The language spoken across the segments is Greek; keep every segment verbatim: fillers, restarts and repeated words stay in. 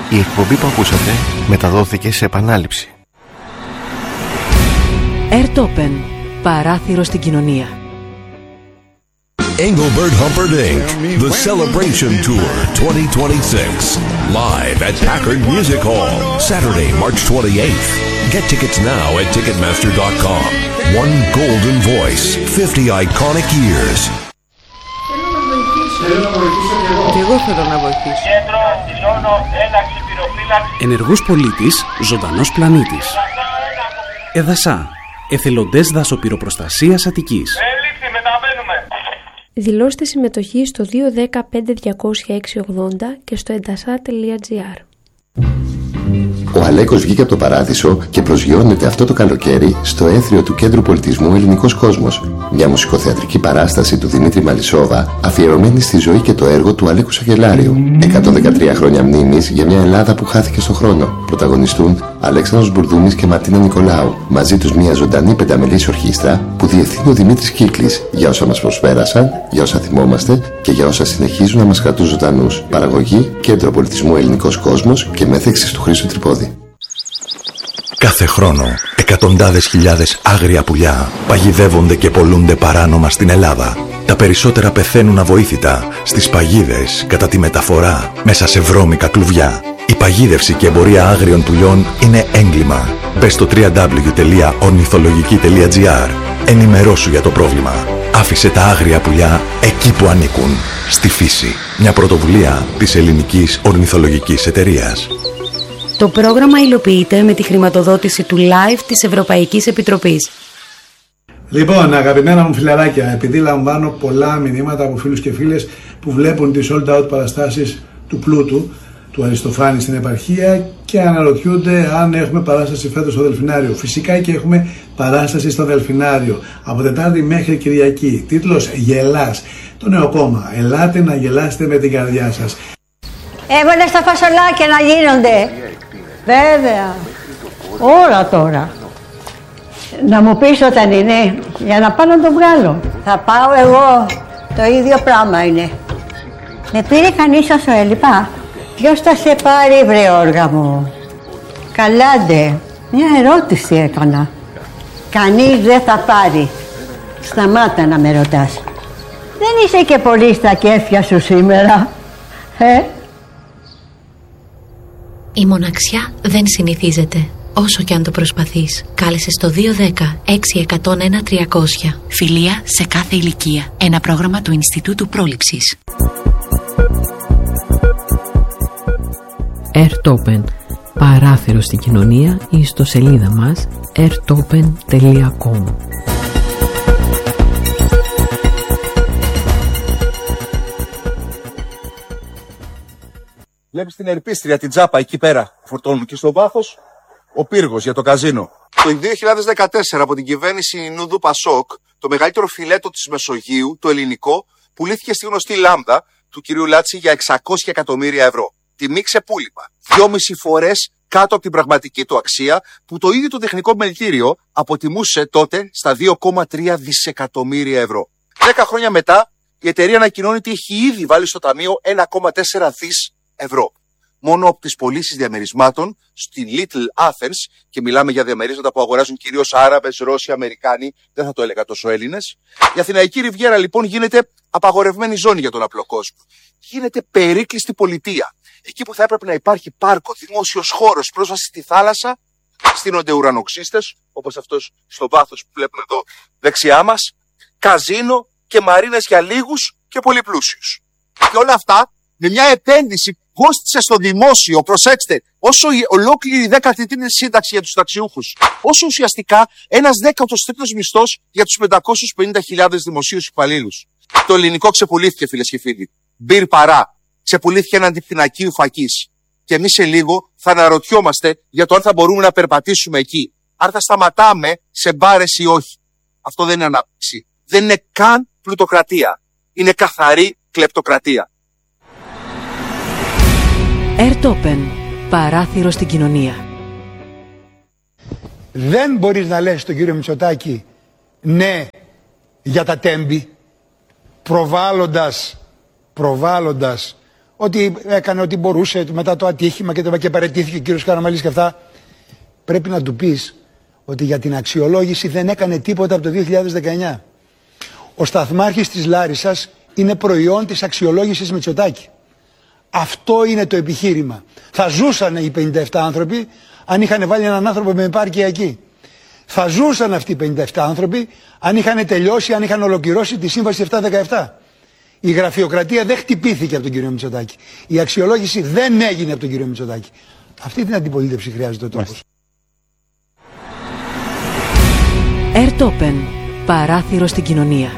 Η εκπομπή που ακούσατε μεταδόθηκε σε επανάληψη. Airtopen, παράθυρο στην κοινωνία. Engelbert Humperdinck, The Celebration Tour twenty twenty-six, live at Packard Music Hall, Saturday, March twenty-eighth. Get tickets now at ticketmaster dot com. One golden voice, fifty iconic years. Και εγώ θέλω να βοηθήσω. Κέντρο, ζώνο, ένταξη, πυροφύλαξη. Ενεργός πολίτης, ζωντανός πλανήτης. Εδασά, εθελοντές δασοπυροπροστασίας Αττικής. Ελήφθη, μεταβαίνουμε. Δηλώστε συμμετοχή στο δύο ένα μηδέν πέντε διακόσια έξι ογδόντα και στο εντασά τελεία τζι άρ. Ο Αλέκος βγήκε από το παράδεισο και προσγειώνεται αυτό το καλοκαίρι στο έθριο του Κέντρου Πολιτισμού Ελληνικός Κόσμος. Μια μουσικοθεατρική παράσταση του Δημήτρη Μαλισσόβα αφιερωμένη στη ζωή και το έργο του Αλέκου Σαγγελάριου. εκατόν δεκατρία χρόνια μνήμης για μια Ελλάδα που χάθηκε στον χρόνο. Πρωταγωνιστούν Αλέξανδρος Μπουρδούμης και Μαρτίνα Νικολάου. Μαζί τους μια ζωντανή πενταμελής ορχήστρα που διευθύνει ο Δημήτρης Κύκλης για όσα μας προσπέρασαν, για όσα θυμόμαστε και για όσα συνεχίζουν να μας κρατούν ζωντανούς. Παραγωγή Κέντρο Πολιτισμού Ελληνικός Κόσμος και μέθεξης του Χρήστου Τρυπόδη. Κάθε χρόνο, εκατοντάδες χιλιάδες άγρια πουλιά παγιδεύονται και πωλούνται παράνομα στην Ελλάδα. Τα περισσότερα πεθαίνουν αβοήθητα στις παγίδες κατά τη μεταφορά μέσα σε βρώμικα κλουβιά. Η παγίδευση και εμπορία άγριων πουλιών είναι έγκλημα. Μπες στο double-u double-u double-u τελεία ορνηθολογική τελεία τζι άρ. Ενημερώσου για το πρόβλημα. Άφησε τα άγρια πουλιά εκεί που ανήκουν. Στη φύση. Μια πρωτοβουλία της Ελληνικής Ορνηθολογικής Εταιρείας. Το πρόγραμμα υλοποιείται με τη χρηματοδότηση του Live της Ευρωπαϊκής Επιτροπής. Λοιπόν, αγαπημένα μου φιλαράκια, επειδή λαμβάνω πολλά μηνύματα από φίλους και φίλες που βλέπουν τις sold out παραστάσεις του Πλούτου, του Αριστοφάνη στην επαρχία και αναρωτιούνται αν έχουμε παράσταση φέτος στο Δελφινάριο. Φυσικά και έχουμε παράσταση στο Δελφινάριο από Τετάρτη μέχρι Κυριακή. Τίτλος «Γελάς». Το νέο κόμμα. Ελάτε να γελάσετε με την καρδιά σας. Έβαλε στα φασολάκια να γίνονται. Βέβαια. Ώρα τώρα. Να μου πεις όταν είναι, για να πάω να το βγάλω. Θα πάω εγώ. Το ίδιο πράγμα είναι. Με πήρε κανείς όσο έλειπα. Ποιος θα σε πάρει, βρε όργα μου? Καλάντε. Μια ερώτηση έκανα. Κανείς δεν θα πάρει. Σταμάτα να με ρωτάς. Δεν είσαι και πολύ στα κέφια σου σήμερα. Ε? Η μοναξιά δεν συνηθίζεται, όσο και αν το προσπαθείς. Κάλεσε στο δύο ένα μηδέν έξι ένα μηδέν ένα τριακόσια. Φιλία σε κάθε ηλικία. Ένα πρόγραμμα του Ινστιτούτου Πρόληψης. Airtopen, παράθυρο στην κοινωνία, ή στο σελίδα μας airtopen τελεία com. Βλέπεις την ερπίστρια, την τζάπα εκεί πέρα. Φορτώνουν και στο βάθος ο πύργος για το καζίνο. Το δύο χιλιάδες δεκατέσσερα από την κυβέρνηση Νούδου Πασόκ, το μεγαλύτερο φιλέτο της Μεσογείου, το ελληνικό, πουλήθηκε στη γνωστή Λάμδα του κυρίου Λάτση για εξακόσια εκατομμύρια ευρώ. Τιμή ξεπούλημα. Δυόμιση φορές κάτω από την πραγματική του αξία, που το ίδιο το τεχνικό μελτήριο αποτιμούσε τότε στα δύο κόμμα τρία δισεκατομμύρια ευρώ. Δέκα χρόνια μετά, η εταιρεία ανακοινώνει ότι έχει ήδη βάλει στο ταμείο ένα κόμμα τέσσερα δισεκατομμύρια ευρώ. Μόνο από τις πωλήσεις διαμερισμάτων στη Little Athens, και μιλάμε για διαμερίσματα που αγοράζουν κυρίως Άραβες, Ρώσοι, Αμερικάνοι, δεν θα το έλεγα τόσο Έλληνες. Η Αθηναϊκή Ριβιέρα λοιπόν γίνεται απαγορευμένη ζώνη για τον απλό κόσμο. Γίνεται περίκλειστη πολιτεία. Εκεί που θα έπρεπε να υπάρχει πάρκο, δημόσιος χώρος, πρόσβαση στη θάλασσα, στείνονται ουρανοξύστες, όπως αυτός στο βάθος που βλέπουμε εδώ δεξιά μας, καζίνο και μαρίνες για λίγους και πολύ πλούσιους. Και όλα αυτά με μια επένδυση που κόστισε στο δημόσιο, προσέξτε, όσο η ολόκληρη δέκατη τρίτη σύνταξη για τους ταξιούχους, όσο ουσιαστικά ένας δέκατος τρίτος μισθός για τους πεντακόσιες πενήντα χιλιάδες δημοσίους υπαλλήλους. Το ελληνικό ξεπουλήθηκε, φίλες και φίλοι. Μπυρ παρά. Ξεπουλήθηκε έναντι πινακίου φακής. Και εμείς σε λίγο θα αναρωτιόμαστε για το αν θα μπορούμε να περπατήσουμε εκεί. Αν θα σταματάμε σε μπάρες ή όχι. Αυτό δεν είναι ανάπτυξη. Δεν είναι καν πλουτοκρατία. Είναι καθαρή κλεπτοκρατία. Airtopen, παράθυρο στην κοινωνία. Δεν μπορείς να λες στον κύριο Μητσοτάκη ναι για τα τέμπη, προβάλλοντας, προβάλλοντας ότι έκανε ό,τι μπορούσε μετά το ατύχημα και, το, και παραιτήθηκε ο κύριος Καραμανλής και αυτά. Πρέπει να του πεις ότι για την αξιολόγηση δεν έκανε τίποτα από το δύο χιλιάδες δεκαεννιά. Ο σταθμάρχης της Λάρισσας είναι προϊόν της αξιολόγησης Μητσοτάκη. Αυτό είναι το επιχείρημα. Θα ζούσαν οι πενήντα επτά άνθρωποι αν είχαν βάλει έναν άνθρωπο με επάρκεια εκεί. Θα ζούσαν αυτοί οι πενήντα επτά άνθρωποι αν είχαν τελειώσει, αν είχαν ολοκληρώσει τη σύμβαση επτακόσια δεκαεπτά. Η γραφειοκρατία δεν χτυπήθηκε από τον κύριο Μητσοτάκη. Η αξιολόγηση δεν έγινε από τον κύριο Μητσοτάκη. Αυτή την αντιπολίτευση χρειάζεται ο τόπος. Ερτόπεν. Παράθυρο στην κοινωνία.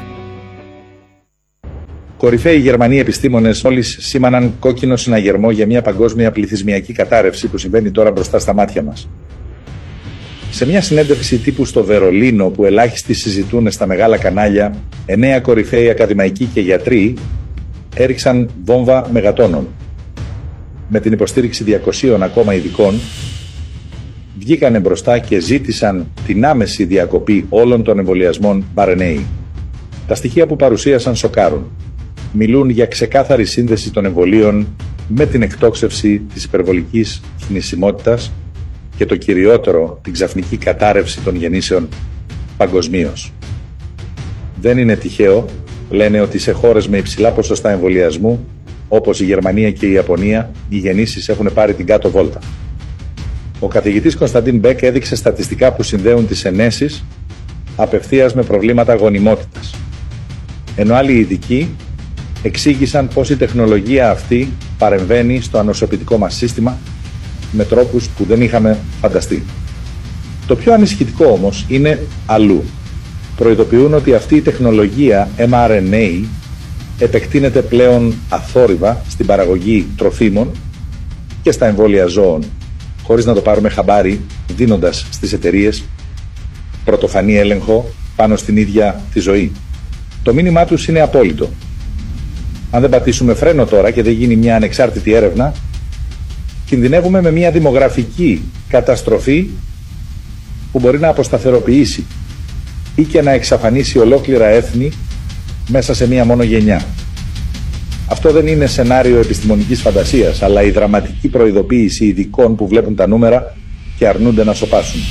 Κορυφαίοι Γερμανοί επιστήμονες μόλις σήμαναν κόκκινο συναγερμό για μια παγκόσμια πληθυσμιακή κατάρρευση που συμβαίνει τώρα μπροστά στα μάτια μας. Σε μια συνέντευξη τύπου στο Βερολίνο που ελάχιστοι συζητούν στα μεγάλα κανάλια, εννέα κορυφαίοι ακαδημαϊκοί και γιατροί έριξαν βόμβα μεγατόνων. Με την υποστήριξη διακοσίων ακόμα ειδικών, βγήκανε μπροστά και ζήτησαν την άμεση διακοπή όλων των εμβολιασμών αρ εν έι. Τα στοιχεία που παρουσίασαν σοκάρουν. Μιλούν για ξεκάθαρη σύνδεση των εμβολίων με την εκτόξευση της υπερβολικής θνησιμότητας και το κυριότερο, την ξαφνική κατάρρευση των γεννήσεων παγκοσμίως. Δεν είναι τυχαίο, λένε, ότι σε χώρες με υψηλά ποσοστά εμβολιασμού, όπως η Γερμανία και η Ιαπωνία, οι γεννήσεις έχουν πάρει την κάτω βόλτα. Ο καθηγητής Κωνσταντίν Μπέκ έδειξε στατιστικά που συνδέουν τις ενέσεις απευθείας με προβλήματα γονιμότητας. Ενώ άλλοι ειδικοί εξήγησαν πως η τεχνολογία αυτή παρεμβαίνει στο ανοσοποιητικό μας σύστημα με τρόπους που δεν είχαμε φανταστεί. Το πιο ανησυχητικό όμως είναι αλλού. Προειδοποιούν ότι αυτή η τεχνολογία εμ αρ εν έι επεκτείνεται πλέον αθόρυβα στην παραγωγή τροφίμων και στα εμβόλια ζώων, χωρίς να το πάρουμε χαμπάρι, δίνοντας στις εταιρείες πρωτοφανή έλεγχο πάνω στην ίδια τη ζωή. Το μήνυμά τους είναι απόλυτο. Αν δεν πατήσουμε φρένο τώρα και δεν γίνει μια ανεξάρτητη έρευνα, κινδυνεύουμε με μια δημογραφική καταστροφή που μπορεί να αποσταθεροποιήσει ή και να εξαφανίσει ολόκληρα έθνη μέσα σε μία μόνο γενιά. Αυτό δεν είναι σενάριο επιστημονικής φαντασίας, αλλά η δραματική προειδοποίηση ειδικών που βλέπουν τα νούμερα και αρνούνται να σωπάσουν.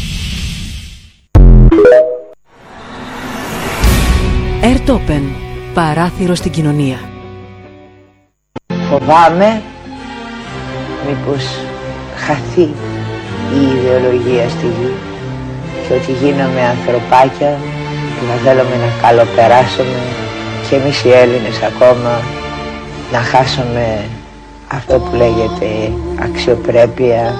Ερτόπεν. Παράθυρο στην κοινωνία. Φοβάμαι μήπως χαθεί η ιδεολογία στη γη και ότι γίνομαι ανθρωπάκια που να θέλουμε να καλοπεράσουμε και εμείς οι Έλληνες ακόμα να χάσουμε αυτό που λέγεται αξιοπρέπεια.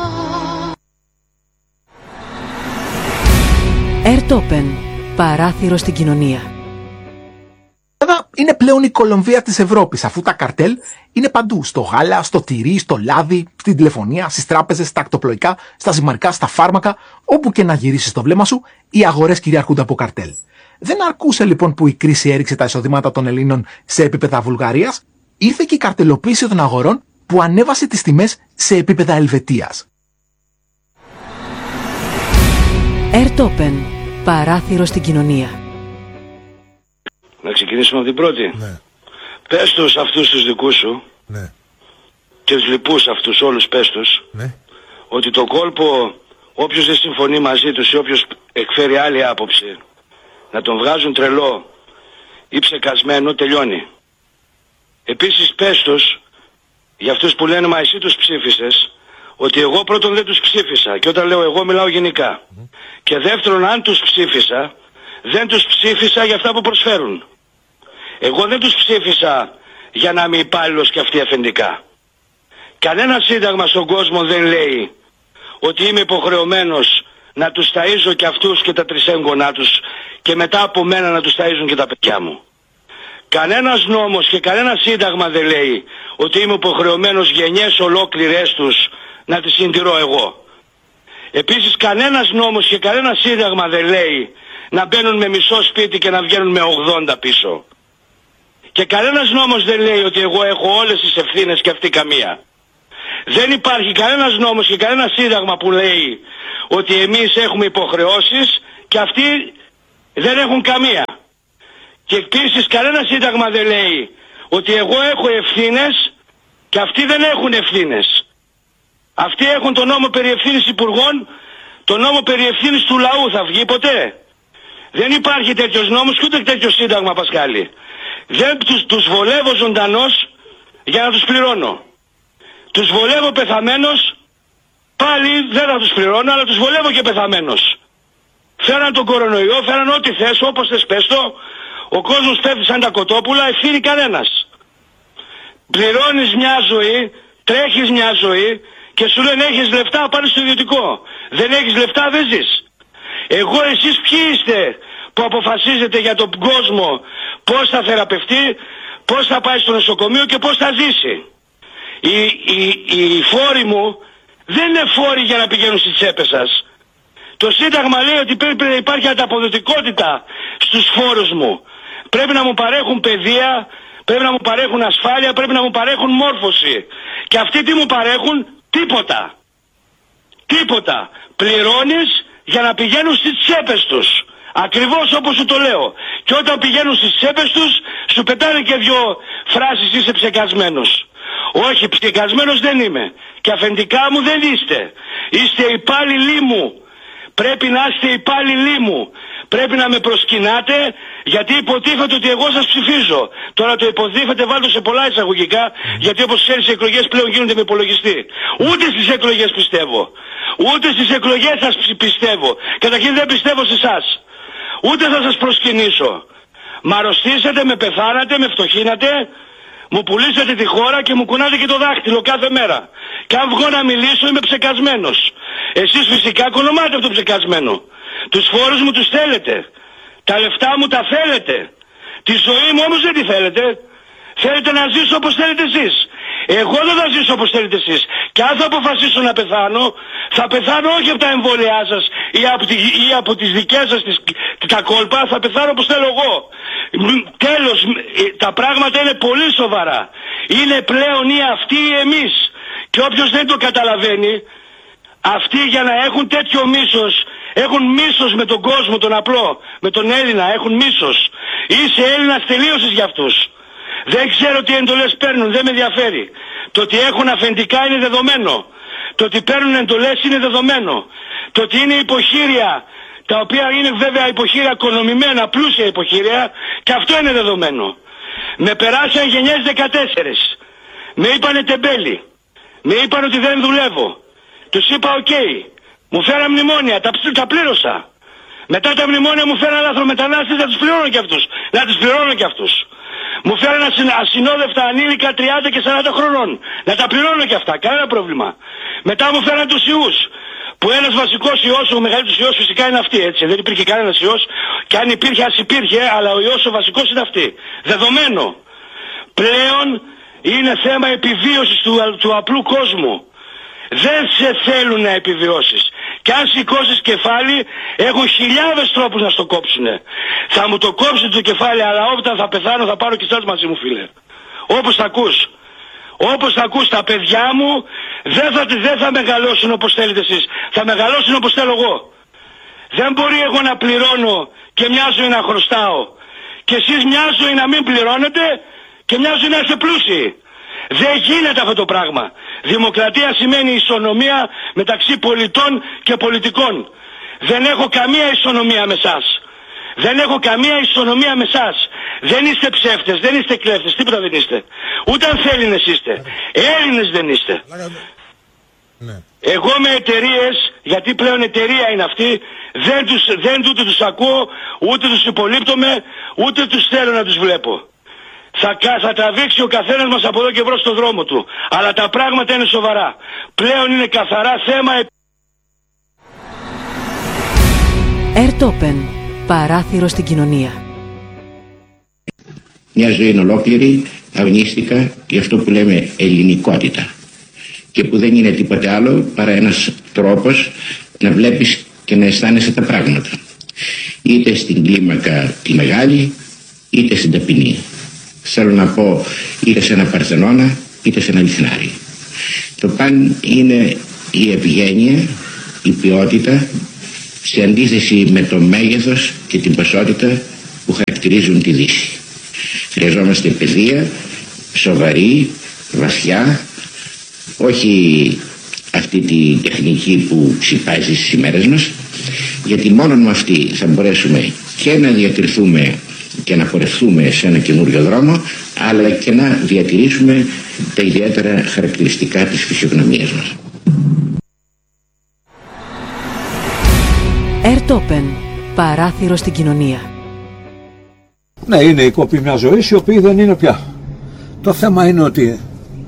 Ερτόπεν. Παράθυρο στην κοινωνία. Είναι πλέον η Κολομβία της Ευρώπης, αφού τα καρτέλ είναι παντού. Στο γάλα, στο τυρί, στο λάδι, στην τηλεφωνία, στις τράπεζες, στα ακτοπλοϊκά, στα ζυμαρικά, στα φάρμακα. Όπου και να γυρίσεις το βλέμμα σου, οι αγορές κυριαρχούνται από καρτέλ. Δεν αρκούσε λοιπόν που η κρίση έριξε τα εισοδήματα των Ελλήνων σε επίπεδα Βουλγαρίας, ήρθε και η καρτελοποίηση των αγορών που ανέβασε τις τιμές σε επίπεδα Ελβετίας. Ερτόπεν. Παράθυρο στην κοινωνία. Να ξεκινήσουμε από την πρώτη. Ναι. Πες τους αυτούς τους δικούς σου, ναι, και τους λοιπούς αυτούς όλους πες τους, ναι, ότι το κόλπο όποιος δεν συμφωνεί μαζί τους ή όποιος εκφέρει άλλη άποψη να τον βγάζουν τρελό ή ψεκασμένο τελειώνει. Επίσης πες τους για αυτούς που λένε μα εσύ τους ψήφισες, ότι εγώ πρώτον δεν τους ψήφισα, και όταν λέω εγώ μιλάω γενικά, mm. και δεύτερον αν τους ψήφισα δεν τους ψήφισα για αυτά που προσφέρουν. Εγώ δεν τους ψήφισα για να είμαι υπάλληλος και αυτοί αφεντικά. Κανένα σύνταγμα στον κόσμο δεν λέει ότι είμαι υποχρεωμένος να τους ταΐζω και αυτούς και τα τρισέγγονά τους και μετά από μένα να τους ταΐζουν και τα παιδιά μου. Κανένας νόμος και κανένα σύνταγμα δεν λέει ότι είμαι υποχρεωμένος γενιές ολόκληρες τους να τις συντηρώ εγώ. Επίσης κανένας νόμος και κανένα σύνταγμα δεν λέει να μπαίνουν με μισό σπίτι και να βγαίνουν με ογδόντα πίσω. Και κανένας νόμος δεν λέει ότι εγώ έχω όλες τις ευθύνες και αυτή καμία. Δεν υπάρχει κανένας νόμος και κανένα σύνταγμα που λέει ότι εμείς έχουμε υποχρεώσεις και αυτοί δεν έχουν καμία. Και επίσης κανένα σύνταγμα δεν λέει ότι εγώ έχω ευθύνες Και αυτοί δεν έχουν ευθύνες. Αυτοί έχουν τον νόμο περί ευθύνης υπουργών, τον νόμο περί ευθύνης του λαού. Θα βγει ποτέ? Δεν υπάρχει τέτοιος νόμος και ούτε τέτοιο σύνταγμα, Πασχάλη. Δεν τους, τους βολεύω ζωντανός για να τους πληρώνω. Τους βολεύω πεθαμένος, πάλι δεν θα τους πληρώνω, αλλά τους βολεύω και πεθαμένος. Φέραν τον κορονοϊό, φέραν ό,τι θες, όπως θες πες το. Ο κόσμος πέφτει σαν τα κοτόπουλα, ευθύνει κανένας. Πληρώνεις μια ζωή, τρέχεις μια ζωή και σου λένε έχεις λεφτά, πάνε στο ιδιωτικό. Δεν έχεις λεφτά, δεν ζεις. Εγώ, εσείς ποιοι είστε που αποφασίζετε για τον κόσμο πώς θα θεραπευτεί, πώς θα πάει στο νοσοκομείο και πώς θα ζήσει? Οι, οι, οι φόροι μου δεν είναι φόροι για να πηγαίνουν στις τσέπες σας. Το Σύνταγμα λέει ότι πρέπει να υπάρχει ανταποδοτικότητα στους φόρους μου. Πρέπει να μου παρέχουν παιδεία, πρέπει να μου παρέχουν ασφάλεια, πρέπει να μου παρέχουν μόρφωση. Και αυτοί τι μου παρέχουν? Τίποτα. Τίποτα. Πληρώνεις για να πηγαίνουν στις τσέπες τους. Ακριβώς όπως σου το λέω. Και όταν πηγαίνουν στις τσέπες τους, σου πετάνε και δυο φράσεις, είσαι ψεκασμένος. Όχι, ψεκασμένος δεν είμαι. Και αφεντικά μου δεν είστε. Είστε υπάλληλοι μου. Πρέπει να είστε υπάλληλοι μου. Πρέπει να με προσκυνάτε, γιατί υποτίθεται ότι εγώ σας ψηφίζω. Τώρα το υποτίθεται βάλτε σε πολλά εισαγωγικά, γιατί όπως ξέρεις οι εκλογές πλέον γίνονται με υπολογιστή. Ούτε στις εκλογές πιστεύω. Ούτε στις εκλογές σας πιστεύω. Καταρχήν δεν πιστεύω σε εσάς. Ούτε θα σας προσκυνήσω. Μ' αρρωστήσατε, με πεθάνατε, με φτωχύνατε, μου πουλήσατε τη χώρα και μου κουνάτε και το δάχτυλο κάθε μέρα. Και αν βγω να μιλήσω είμαι ψεκασμένος. Εσείς φυσικά κονομάτε αυτό το ψεκασμένο. Τους φόρους μου τους θέλετε. Τα λεφτά μου τα θέλετε. Τη ζωή μου όμως δεν τη θέλετε. Θέλετε να ζήσω όπως θέλετε εσείς. Εγώ δεν θα ζήσω όπως θέλετε εσείς. Και αν θα αποφασίσω να πεθάνω, θα πεθάνω όχι από τα εμβόλια σας ή από, τη, ή από τις δικές σας τις, τα κόλπα, θα πεθάνω όπως θέλω εγώ. Τέλος, τα πράγματα είναι πολύ σοβαρά. Είναι πλέον ή αυτοί ή εμείς. Και όποιος δεν το καταλαβαίνει, αυτοί για να έχουν τέτοιο μίσος, έχουν μίσος με τον κόσμο, τον απλό, με τον Έλληνα, έχουν μίσος. Είσαι Έλληνας, τελείωσες για αυτούς. Δεν ξέρω τι εντολές παίρνουν, δεν με ενδιαφέρει. Το ότι έχουν αφεντικά είναι δεδομένο. Το ότι παίρνουν εντολές είναι δεδομένο. Το ότι είναι υποχείρια, τα οποία είναι βέβαια υποχείρια οικονομημένα, πλούσια υποχείρια, και αυτό είναι δεδομένο. Με περάσαν γενιές δεκατέσσερις. Με είπανε τεμπέλη. Με είπαν ότι δεν δουλεύω. Τους είπα οκ. Okay. Μου φέραν μνημόνια, τα, τα πλήρωσα. Μετά τα μνημόνια μου φέραν λαθρομετανάστες, να τους πληρώνω και αυτούς. Να τους πληρώνω και αυτούς. Μου φέραν ασυνόδευτα ανήλικα τριάντα και σαράντα χρονών. Να τα πληρώνω και αυτά, κανένα πρόβλημα. Μετά μου φέραν τους ιούς. Που ένας βασικός ιός, ο μεγαλύτερος ιός φυσικά είναι αυτή, έτσι. Δεν υπήρχε κανένας ιός. Και αν υπήρχε, ας υπήρχε, αλλά ο ιός ο βασικός είναι αυτή. Δεδομένο. Πλέον είναι θέμα επιβίωσης του, του απλού κόσμου. Δεν σε θέλουν να επιβιώσεις. Και αν σηκώσεις κεφάλι, έχουν χιλιάδες τρόπους να στο κόψουνε. Θα μου το κόψουν το κεφάλι, αλλά όταν θα πεθάνω θα πάρω και εσάς μαζί μου, φίλε. Όπως θα ακούς. Όπως θα ακούς, τα παιδιά μου δεν θα, δεν θα μεγαλώσουν όπως θέλετε εσείς. Θα μεγαλώσουν όπως θέλω εγώ. Δεν μπορεί εγώ να πληρώνω και μια ζωή να χρωστάω. Και εσείς μια ζωή να μην πληρώνετε και μια ζωή να είστε πλούσιοι. Δεν γίνεται αυτό το πράγμα. Δημοκρατία σημαίνει ισονομία μεταξύ πολιτών και πολιτικών. Δεν έχω καμία ισονομία με εσάς. Δεν έχω καμία ισονομία με εσάς. Δεν είστε ψεύτες, δεν είστε κλέφτες, τίποτα δεν είστε. Ούτε αν Έλληνες είστε. Έλληνες δεν είστε. Ναι. Εγώ με εταιρείες, γιατί πλέον εταιρεία είναι αυτή, δεν τους, δεν ούτε τους ακούω, ούτε τους υπολείπτομαι, ούτε τους θέλω να τους βλέπω. Θα, θα τραβήξει ο καθένας μας από εδώ και μπρος στον δρόμο του. Αλλά τα πράγματα είναι σοβαρά. Πλέον είναι καθαρά θέμα. Ερτόπεν. Παράθυρο στην κοινωνία. Μια ζωή ολόκληρη αγωνίστηκα για αυτό που λέμε ελληνικότητα. Και που δεν είναι τίποτε άλλο παρά ένας τρόπος να βλέπεις και να αισθάνεσαι τα πράγματα. Είτε στην κλίμακα τη μεγάλη, είτε στην ταπεινή. Θέλω να πω είτε σε ένα Παρθενώνα είτε σε ένα Λιθνάρι. Το παν είναι η ευγένεια, η ποιότητα σε αντίθεση με το μέγεθος και την ποσότητα που χαρακτηρίζουν τη Δύση. Χρειαζόμαστε παιδεία σοβαρή, βαθιά, όχι αυτή τη τεχνική που ξυπάζει στις ημέρες μας, γιατί μόνο με αυτή θα μπορέσουμε και να διατηρηθούμε και να πορευθούμε σε ένα καινούριο δρόμο, αλλά και να διατηρήσουμε τα ιδιαίτερα χαρακτηριστικά της φυσιογνωμίας μας. Ερτόπεν, παράθυρο στην κοινωνία. Ναι, είναι η κόπη μια ζωής η οποία δεν είναι πια. Το θέμα είναι ότι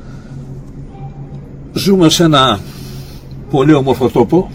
ζούμε σε ένα πολύ όμορφο τόπο,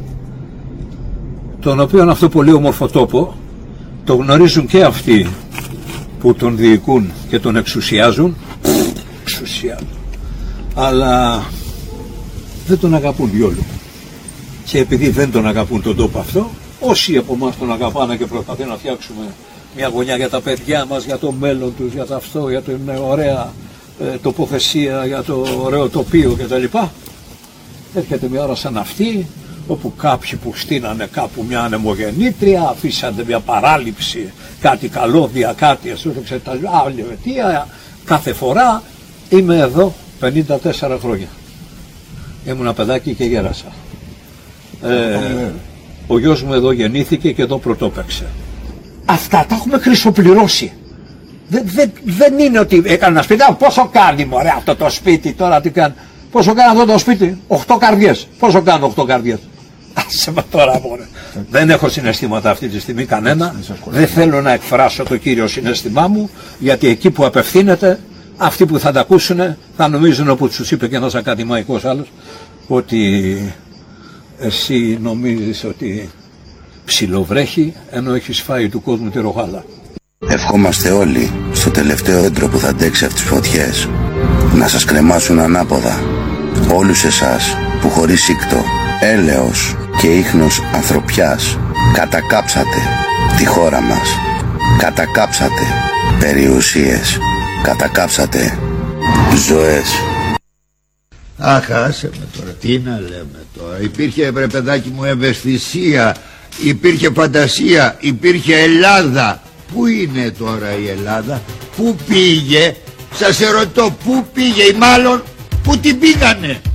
τον οποίο αυτό πολύ όμορφο τόπο το γνωρίζουν και αυτοί που τον διοικούν και τον εξουσιάζουν, εξουσιάζουν, αλλά δεν τον αγαπούν διόλου. Και επειδή δεν τον αγαπούν τον τόπο αυτό, όσοι από εμάς τον αγαπάνε και προσπαθούν να φτιάξουμε μια γωνιά για τα παιδιά μας, για το μέλλον τους, για το αυτό, για την ωραία ε, τοποθεσία, για το ωραίο τοπίο κτλ. Έρχεται μια ώρα σαν αυτή, όπου κάποιοι που στείνανε κάπου μια ανεμογεννήτρια, αφήσανε μια παράληψη, κάτι καλώδια, κάτι εσούτοξε τα άλλη αιτία. Κάθε φορά είμαι εδώ πενήντα τέσσερα χρόνια. Ήμουν παιδάκι και γέρασα. Ε, ο γιος μου εδώ γεννήθηκε και εδώ πρωτόπαιξε. Αυτά τα έχουμε χρυσοπληρώσει. Δεν, δεν, δεν είναι ότι έκανα ένα σπίτι. Πόσο κάνει μωρέ αυτό το σπίτι τώρα, τι κάνει. Πόσο κάνει αυτό το σπίτι, οχτώ καρδιές. Πόσο κάνω οχτώ καρδιές. Άσε με τώρα μωρέ. Δεν έχω συναισθήματα αυτή τη στιγμή κανένα. Δεν θέλω να εκφράσω το κύριο συναίσθημά μου, γιατί εκεί που απευθύνεται, αυτοί που θα τα ακούσουν θα νομίζουν, όπως τους είπε και ένας ακαδημαϊκός άλλος, ότι εσύ νομίζεις ότι ψιλοβρέχει ενώ έχεις φάει του κόσμου τη ροχάλα. Ευχόμαστε όλοι στο τελευταίο έντρο που θα αντέξει αυτές τις φωτιές να σας κρεμάσουν ανάποδα. Όλους εσάς που χωρίς σύκτο, έλεος και ίχνος ανθρωπιάς κατακάψατε τη χώρα μας, κατακάψατε περιουσίες, κατακάψατε ζωές. Αχ, άσε με τώρα, τι να λέμε τώρα. Υπήρχε, βρε παιδάκι μου, ευαισθησία, υπήρχε φαντασία, υπήρχε Ελλάδα. Πού είναι τώρα η Ελλάδα, πού πήγε, σας ερωτώ, πού πήγε ή μάλλον πού την πήγανε.